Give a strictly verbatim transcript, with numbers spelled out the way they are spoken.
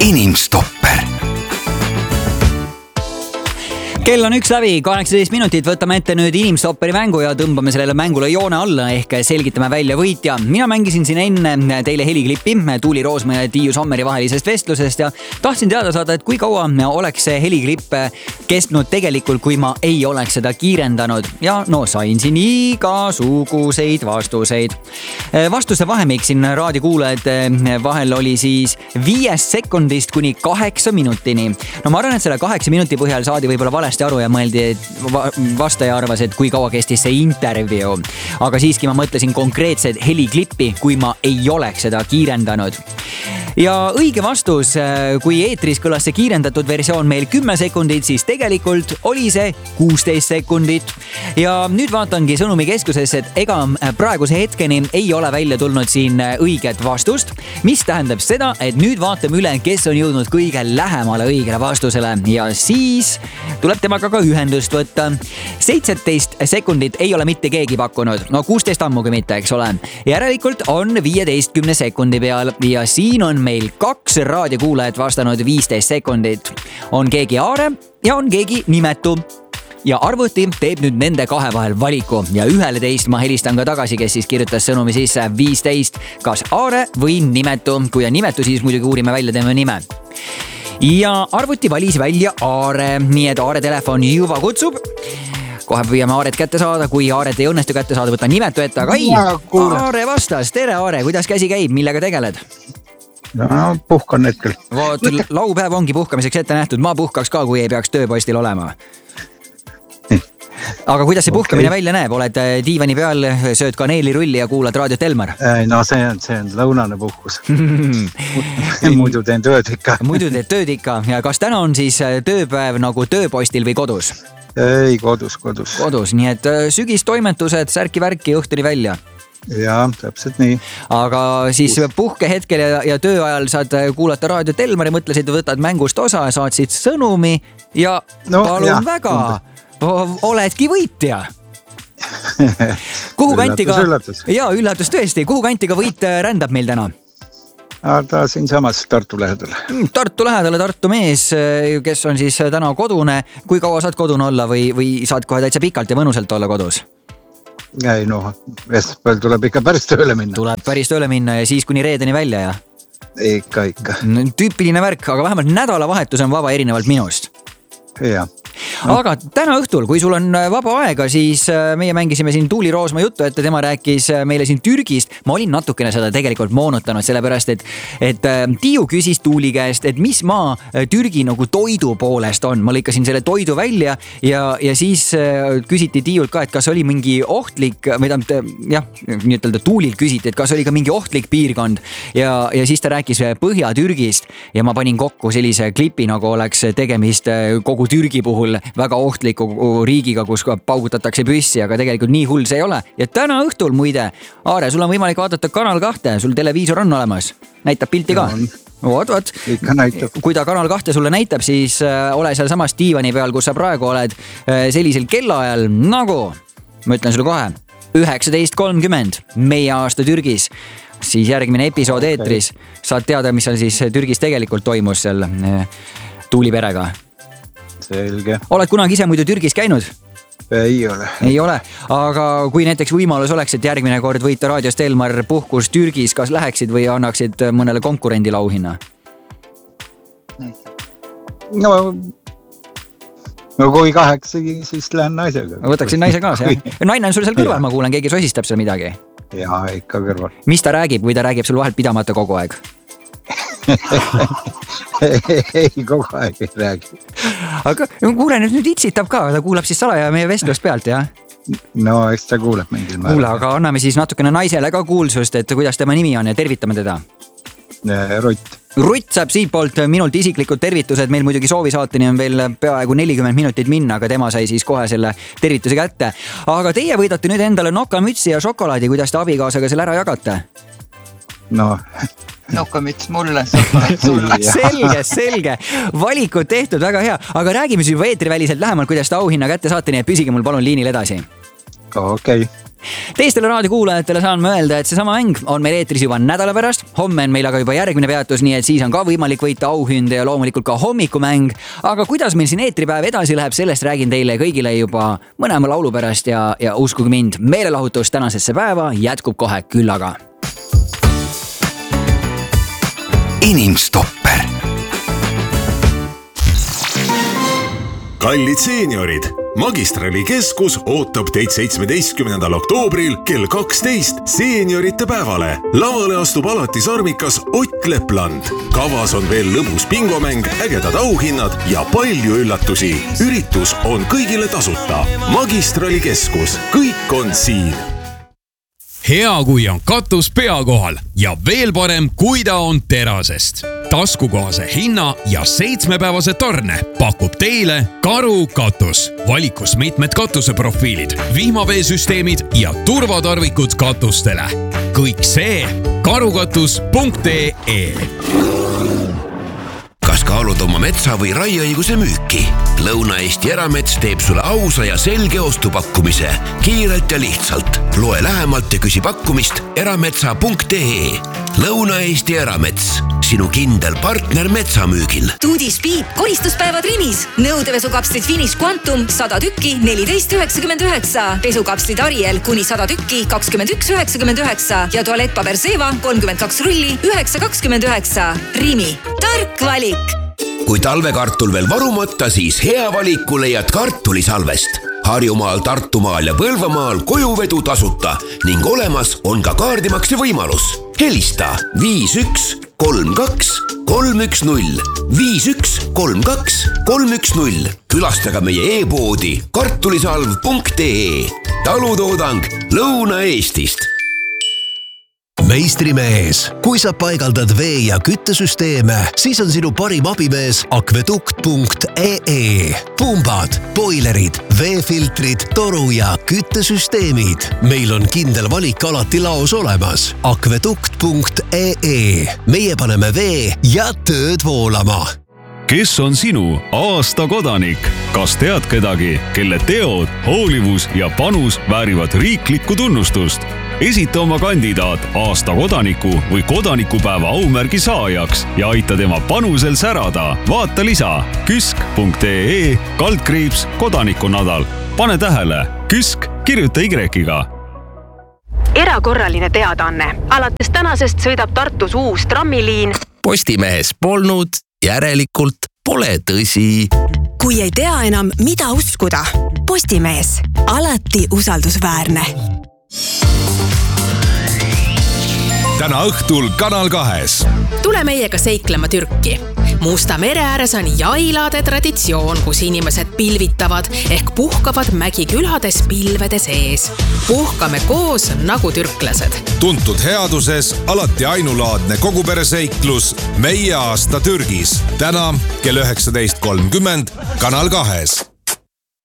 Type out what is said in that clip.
inimstopper. Kell on üks läbi, kaheksateist minutit, võtame ette nüüd inimstopperi mängu ja tõmbame sellele mängule joone alla ehk selgitame välja võitja. Mina mängisin siin enne teile heliklippi Tuuli Roosmäe ja Tiiu Sommeri vahelisest vestlusest ja tahtsin teada saada, et kui kaua oleks see heliklipp kestnud tegelikult, kui ma ei oleks seda kiirendanud. Ja no sain siin igasuguseid vastuseid. Vastuse vahemik siin raadiokuulajate vahel oli siis viiest sekundist kuni kaheksa minutini. No ma arvan, et selle kaheksa minuti põhjal saadi võib-olla valesti aru ja mõeldi, et vastaja arvas, et kui kaua kestis see intervjuu. Aga siiski ma mõtlesin konkreetset heliklippi, kui ma ei oleks seda kiirendanud. Ja õige vastus, kui eetris kõlas see kiirendatud versioon meil kümme sekundit, siis tegelikult oli see kuusteist sekundit. Ja nüüd vaatangi sõnumi keskuses, et ega praeguse hetkeni ei ole välja tulnud siin õiget vastust, mis tähendab seda, et nüüd vaatame üle, kes on jõudnud kõige lähemale õigele vastusele ja siis tuleb temaga ka ühendust võtta. seitseteist sekundit ei ole mitte keegi pakkunud, no kuusteist ammugi mitte, eks ole. Järelikult on viieteistkümne sekundi peal ja siin on meil kaks raadiokuulajat vastanud viisteist sekundit. On keegi Aare ja on keegi nimetu. Ja arvuti teeb nüüd nende kahe vahel valiku ja ühele teist ma helistan ka tagasi, kes siis kirjutas sõnumi sisse viisteist, kas Aare või nimetu. Kui on nimetu, siis muidugi uurime välja tema nime. Ja arvuti valis välja Aare, nii et Aare telefon juba kutsub. Kohe püüame Aaret kätte saada, kui Aaret ei õnnestu kätte saada, võtan nimetu ette, aga ei, Aare vastas. Tere Aare, kuidas käsi käib, millega tegeled? No, puhkan hetkel. Voot, laupäev ongi puhkamiseks ette nähtud, ma puhkaks ka, kui ei peaks tööpostil olema. Aga kuidas see puhkamine okay. välja näeb? Oled diivani peal, sööd kaneelirulli ja kuulad raadiot Elmar? No see on, see on lõunane puhkus. Muidu teen tööd ikka. Muidu teed tööd ikka. Ja kas täna on siis tööpäev nagu tööpostil või kodus? Ei, kodus, kodus. Kodus, nii et sügistoimetused, särki-värki õhtuni välja. Jaa, täpselt nii. Aga siis puhkehetkel ja, ja tööajal saad kuulata raadiot Elmar ja mõtlesid, võtad mängust osa, saatsid sõnumi ja no, palun jah, väga... Tunde. Oledki võitja. Kuhu kantiga... Üllatus, üllatus. Jaa, üllatus tõesti. Kuhu kantiga võit rändab meil täna? Ta siin samas Tartu lähedale. Tartu lähedale, Tartu mees, kes on siis täna kodune. Kui kaua saad kodune olla või, või saad kohe täitsa pikalt ja mõnusalt olla kodus? Ei, no, esmaspäeval tuleb ikka päris tööle minna. Tuleb päris tööle minna ja siis kuni reedeni välja, ja? Ikka, ikka. Tüüpiline värk, aga vähemalt nädalavahetus on vaba erinevalt minust. Jaa. No. Aga täna õhtul, kui sul on vaba aega, siis meie mängisime siin Tuuli Roosma juttu, et tema rääkis meile siin Türgist. Ma olin natukene seda tegelikult moonutanud, sellepärast, et, et Tiiu küsis Tuuli käest, et mis maa Türgi nagu toidu poolest on. Ma lõikasin selle toidu välja ja, ja siis küsiti Tiiult ka, et kas oli mingi ohtlik, või ta, jah, nii ütelda Tuulilt küsiti, et kas oli ka mingi ohtlik piirkond ja, ja siis ta rääkis Põhja-Türgist ja ma panin kokku sellise klipi, nagu oleks tegemist kogu Türgi puhul väga ohtliku riigiga, kus paugutatakse püssi, aga tegelikult nii hull see ei ole. Ja täna õhtul muide, Aare, sul on võimalik vaadata Kanal kahte, sul televiisor on olemas, näitab pilti ka. Oot, oot. Ikka näitab. Kui ta Kanal kahte sulle näitab, siis ole seal samas diivani peal, kus sa praegu oled sellisel kellaajal, nagu, ma ütlen sulle kohe, üheksateist kolmkümmend meie aasta Türgis. Siis järgmine episood okay. eetris, saad teada, mis on siis Türgis tegelikult toimus seal Tuuli perega. Selge. Oled kunagi ise muidu Türgis käinud? Ei ole. Ei ole, aga kui näiteks võimalus oleks, et järgmine kord võita raadiost Elmar puhkus Türgis, kas läheksid või annaksid mõnele konkurendi lauhinna? No, no kui kaheksagi, siis lähen naisega. Võtaksin naise kaasa, jah? Naine on sul seal kõrval, ma kuulen, keegi sosistab seal midagi. Jaa, ikka kõrval. Mis ta räägib või ta räägib sul vahelt pidamata kogu aeg? ei, kogu aeg ei räägi. Aga kuule, nüüd itsitab ka, ta kuulab siis salaja meie vestlust pealt, jah? No, eks ta kuuleb mingil määral. Kuule, aga anname siis natukene naisele ka kuulsust, et kuidas tema nimi on ja tervitame teda. Rutt. Rutt saab siit poolt minult isiklikud tervitused, meil muidugi soovisaateni on veel peaaegu nelikümmend minutit minna, aga tema sai siis kohe selle tervituse kätte. Aga teie võidate nüüd endale nokamütsi ja šokolaadi, kuidas te abikaasaga selle ära jagate? No... Nokamüts mulle, šokolaad sulle. Selge, selge. Valikud tehtud, väga hea. Aga räägime siis juba eetriväliselt lähemalt, kuidas ta auhinna kätte saate, nii et püsige mul palun liinil edasi. Okei. Okay. Teistele raadiokuulajatele saan ma öelda, et seesama mäng on meil eetris juba nädala pärast. Homme on meil aga juba järgmine peatus, nii et siis on ka võimalik võita auhünde ja loomulikult ka hommikumäng. Aga kuidas meil siin eetripäev edasi läheb, sellest räägin teile kõigile juba mõlema laulu pärast ja, ja uskuge mind, meelelahutus tänasesse päeva jätkub kohe küllaga. Inimstopper. Kallid seeniorid, Magistrali keskus ootab teid seitsmeteistkümnendal oktoobril kell kaksteist seeniorite päevale. Lavale astub alati sarmikas Ott Lepland. Kavas on veel lõbus bingomäng, ägedad auhinnad ja palju üllatusi. Üritus on kõigile tasuta. Magistrali keskus, kõik on siin. Hea, kui on katus pea kohal ja veel parem, kui ta on terasest. Taskukohase hinna ja seitsmepäevase tarne pakub teile Karu katus. Valikus mitmed katuseprofiilid, vihmaveesüsteemid ja turvatarvikud katustele. Kõik see karukatus punkt ee. Kas kaalud oma metsa või raieõiguse müüki? Lõuna-Eesti Eramets teeb sulle ausa ja selge ostupakkumise. Kiirelt ja lihtsalt. Loe lähemalt ja küsi pakkumist erametsa punkt ee. Lõuna-Eesti Eramets. Sinu kindel partner metsamüügil. Tuudi Speed koristuspäevad Rimis. Nõudevesukapslid Finish Quantum sada tükki neliteist üheksakümmend üheksa. Pesukapslid Ariel kuni sada tükki kakskümmend üks üheksakümmend üheksa. Ja tualettpaber Seva kolmkümmend kaks rulli üheksa kakskümmend üheksa. Rimi. Tark valik. Kui talvekartul veel varumata, siis hea valiku leiad kartulisalvest. Harjumaal, Tartumaal ja Põlvamaal kojuvedu tasuta ning olemas on ka kaardimakse võimalus. Helista viis üks kolm kaks kolm üks null viis üks kolm kaks kolm üks null. Külastaga meie e-poodi kartulisalv punkt ee. Talutoodang Lõuna-Eestist. Meistrimees, kui sa paigaldad vee- ja küttesüsteeme, siis on sinu parim abimees akvedukt punkt ee. Pumbad, boilerid, veefiltrid, toru- ja küttesüsteemid. Meil on kindel valik alati laos olemas. akvedukt punkt ee. Meie paneme vee ja tööd voolama. Kes on sinu aasta kodanik? Kas tead kedagi, kelle teod, hoolivus ja panus väärivad riiklikku tunnustust? Esita oma kandidaat aasta kodaniku või kodanikupäeva aumärgi saajaks ja aita tema panusel särada. Vaata lisa küsk punkt ee kaldkriips kodanikunadal. Pane tähele, küsk kirjuta Y-ga. Erakorraline teadaanne. Alates tänasest sõidab Tartus uus trammiliin. Postimehes polnud, järelikult pole tõsi. Kui ei tea enam, mida uskuda. Postimees. Alati usaldusväärne. Täna õhtul Kanal kahes. Tule meiega seiklema Türki. Musta mere ääres on jailade traditsioon, kus inimesed pilvitavad ehk puhkavad mägikülades pilvede sees. Puhkame koos nagu türklased. Tuntud headuses alati ainulaadne kogupereseiklus Meie aasta Türgis. Täna kell üheksateist kolmkümmend Kanal kahes.